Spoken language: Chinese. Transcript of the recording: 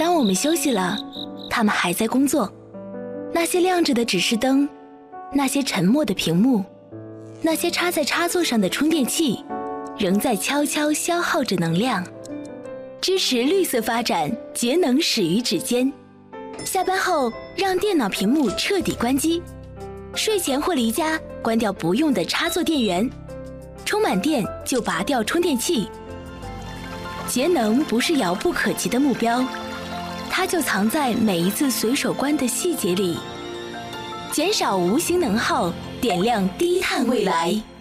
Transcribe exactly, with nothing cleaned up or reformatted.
当我们休息了，他们还在工作。那些亮着的指示灯，那些沉默的屏幕，那些插在插座上的充电器，仍在悄悄消耗着能量。支持绿色发展，节能始于指尖。下班后，让电脑屏幕彻底关机。睡前或离家，关掉不用的插座电源。充满电就拔掉充电器。节能不是遥不可及的目标，它就藏在每一次随手关的细节里。减少无形能耗，点亮低碳未来。